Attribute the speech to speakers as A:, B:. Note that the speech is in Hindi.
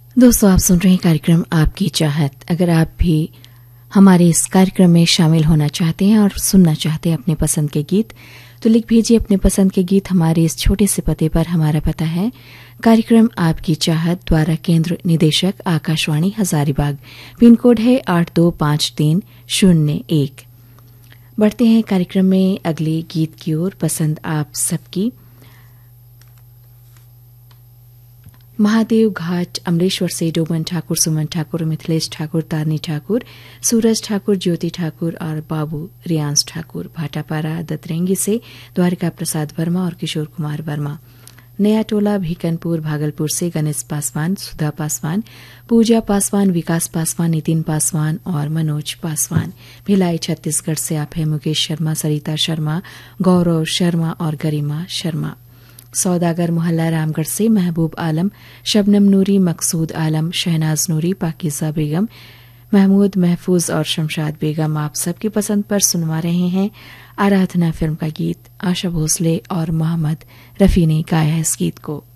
A: दोस्तों, आप सुन रहे हैं कार्यक्रम आपकी चाहत। अगर आप भी हमारे इस कार्यक्रम में शामिल होना चाहते हैं और सुनना चाहते हैं अपने पसंद के गीत, तो लिख भेजिए अपने पसंद के गीत हमारे इस छोटे से पते पर। हमारा पता है कार्यक्रम आपकी चाहत, द्वारा केंद्र निदेशक आकाशवाणी हजारीबाग। पिन कोड है 825301। बढ़ते हैं कार्यक्रम में अगले गीत की ओर। पसंद आप सबकी। महादेव घाट अमलेश्वर से डोमन ठाकुर, सुमन ठाकुर, मिथिलेश ठाकुर, तारनी ठाकुर, सूरज ठाकुर, ज्योति ठाकुर और बाबू रियांस ठाकुर। भाटापारा दतरेंगी से द्वारिका प्रसाद वर्मा और किशोर कुमार वर्मा। नया टोला भीकनपुर भागलपुर से गणेश पासवान, सुधा पासवान, पूजा पासवान, विकास पासवान, नितिन पासवान और मनोज पासवान। भिलाई छत्तीसगढ़ से आप है मुकेश शर्मा, सरिता शर्मा, गौरव शर्मा और गरिमा शर्मा। सौदागर मोहल्ला रामगढ़ से महबूब आलम, शबनम नूरी, मकसूद आलम, शहनाज नूरी, पाकिजा बेगम, महमूद महफूज और शमशाद बेगम। आप सबकी पसंद पर सुनवा रहे हैं आराधना फिल्म का गीत। आशा भोसले और मोहम्मद रफी ने गाया इस गीत को।